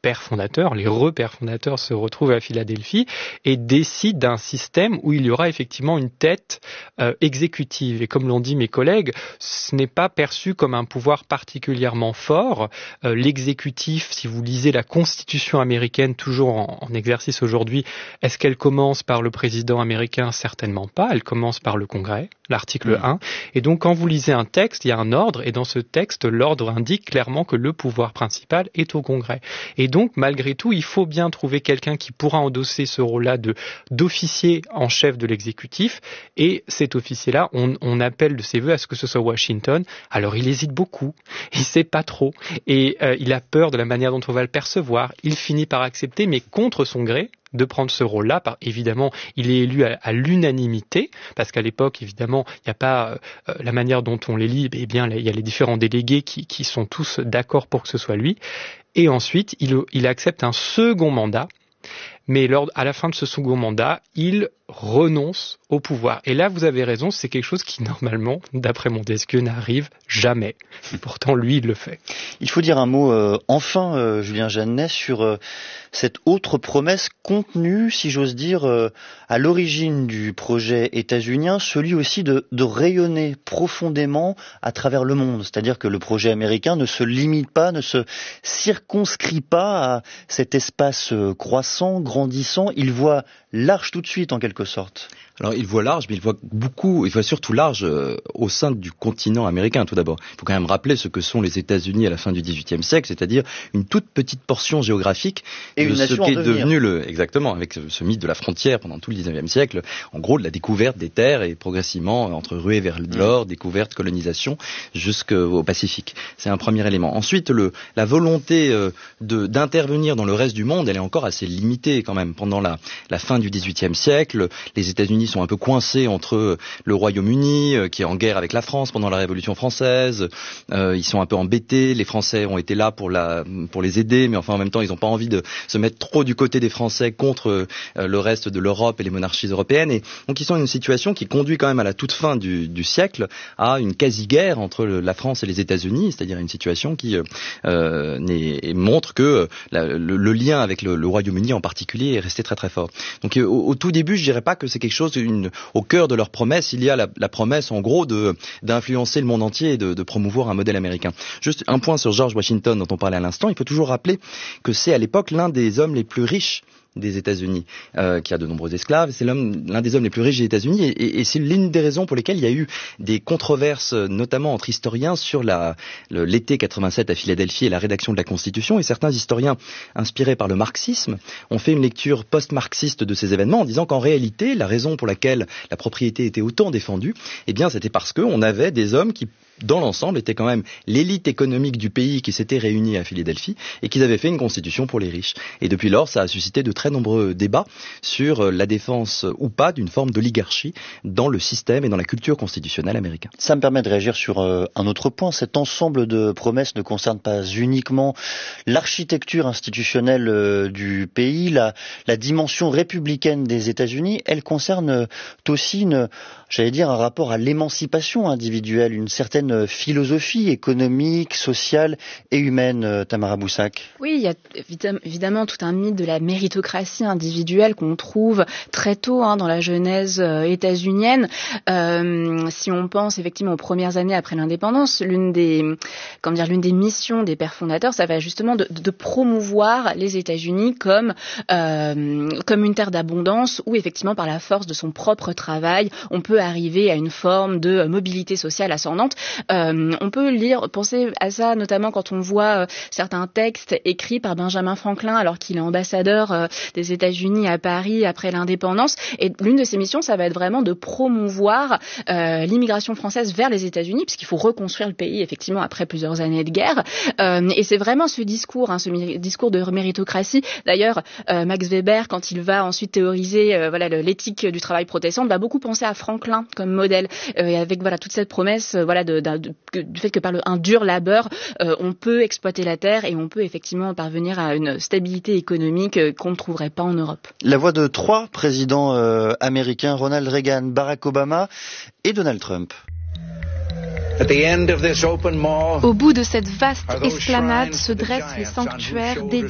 pères fondateurs, les pères fondateurs se retrouvent à Philadelphie et décident d'un système où il y aura effectivement une tête exécutive. Et comme l'ont dit mes collègues, ce n'est pas perçu comme un pouvoir particulièrement fort. L'exécutif, si vous lisez la Constitution américaine, toujours en exercice aujourd'hui, est-ce qu'elle commence par le président américain? Certainement pas. Elle commence par le Congrès, l'article 1. Et donc, quand vous lisez un texte, il y a un ordre, et dans ce texte, l'ordre indique clairement que le pouvoir principal est au Congrès. Et donc, malgré tout, il faut bien trouver quelqu'un qui pourra endosser ce rôle-là d'officier en chef de l'exécutif. Et cet officier-là, on appelle de ses voeux à ce que ce soit Washington. Alors, il hésite beaucoup. Il sait pas trop. Et il a peur de la manière dont on va le percevoir. Il finit par accepter, mais contre son gré, de prendre ce rôle-là. Évidemment, il est élu à l'unanimité, parce qu'à l'époque, évidemment, il n'y a pas la manière dont on l'élit, eh bien, il y a les différents délégués qui sont tous d'accord pour que ce soit lui. Et ensuite, il accepte un second mandat, mais à la fin de ce second mandat, il renonce au pouvoir. Et là, vous avez raison, c'est quelque chose qui, normalement, d'après Montesquieu, n'arrive jamais. Et pourtant, lui, il le fait. Il faut dire un mot, Julien Jeannet, sur cette autre promesse contenue, si j'ose dire, à l'origine du projet états-unien, celui aussi de rayonner profondément à travers le monde. C'est-à-dire que le projet américain ne se limite pas, ne se circonscrit pas à cet espace croissant, grandissant. Il voit large tout de suite, en quelque sorte. Alors il voit large, mais il voit surtout large au sein du continent américain tout d'abord. Il faut quand même rappeler ce que sont les États-Unis à la fin du XVIIIe siècle, c'est-à-dire une toute petite portion géographique et de ce qui est devenu exactement, avec ce mythe de la frontière pendant tout le XIXe siècle, en gros de la découverte des terres et progressivement entre ruée vers l'or, découverte, colonisation, jusqu'au Pacifique. C'est un premier élément. Ensuite, la volonté d'intervenir dans le reste du monde, elle est encore assez limitée quand même. Pendant la fin du XVIIIe siècle, les États-Unis sont un peu coincés entre le Royaume-Uni, qui est en guerre avec la France pendant la Révolution française. Ils sont un peu embêtés. Les Français ont été là pour les aider, mais enfin en même temps, ils n'ont pas envie de se mettre trop du côté des Français contre le reste de l'Europe et les monarchies européennes. Et donc ils sont dans une situation qui conduit quand même à la toute fin du siècle à une quasi-guerre entre la France et les États-Unis, c'est-à-dire une situation qui montre que le lien avec le Royaume-Uni en particulier est resté très très fort. Donc au tout début, je dirais pas que c'est quelque chose au cœur de leur promesse. Il y a la promesse en gros d'influencer le monde entier et de promouvoir un modèle américain. Juste un point sur George Washington dont on parlait à l'instant. Il faut toujours rappeler que c'est à l'époque l'un des hommes les plus riches des États-Unis, qui a de nombreux esclaves. C'est l'un des hommes les plus riches des États-Unis et c'est l'une des raisons pour lesquelles il y a eu des controverses, notamment entre historiens, sur l'été 87 à Philadelphie et la rédaction de la Constitution. Et certains historiens, inspirés par le marxisme, ont fait une lecture post-marxiste de ces événements en disant qu'en réalité, la raison pour laquelle la propriété était autant défendue, eh bien, c'était parce qu'on avait des hommes qui, dans l'ensemble, étaient quand même l'élite économique du pays qui s'était réunie à Philadelphie et qu'ils avaient fait une constitution pour les riches. Et depuis lors, ça a suscité de très nombreux débats sur la défense ou pas d'une forme d'oligarchie dans le système et dans la culture constitutionnelle américaine. Ça me permet de réagir sur un autre point. Cet ensemble de promesses ne concerne pas uniquement l'architecture institutionnelle du pays, la dimension républicaine des États-Unis, elle concerne aussi un rapport à l'émancipation individuelle, une certaine philosophie économique, sociale et humaine, Tamara Boussac. Oui, il y a évidemment tout un mythe de la méritocratie individuelle qu'on trouve très tôt dans la genèse états-unienne. Si on pense effectivement aux premières années après l'indépendance, l'une des missions des pères fondateurs, ça va justement de promouvoir les États-Unis comme une terre d'abondance où effectivement par la force de son propre travail, on peut arriver à une forme de mobilité sociale ascendante. On peut penser à ça notamment quand on voit certains textes écrits par Benjamin Franklin alors qu'il est ambassadeur des États-Unis à Paris après l'indépendance. Et l'une de ses missions, ça va être vraiment de promouvoir l'immigration française vers les États-Unis, puisqu'il faut reconstruire le pays effectivement après plusieurs années de guerre. Et c'est vraiment ce discours de méritocratie. D'ailleurs, Max Weber, quand il va ensuite théoriser l'éthique du travail protestante, va beaucoup penser à Franklin comme modèle, et avec toute cette promesse du fait que par un dur labeur, on peut exploiter la terre et on peut effectivement parvenir à une stabilité économique qu'on ne trouverait pas en Europe. La voix de 3 présidents américains, Ronald Reagan, Barack Obama et Donald Trump. Au bout de cette vaste esplanade se dressent les sanctuaires dédiés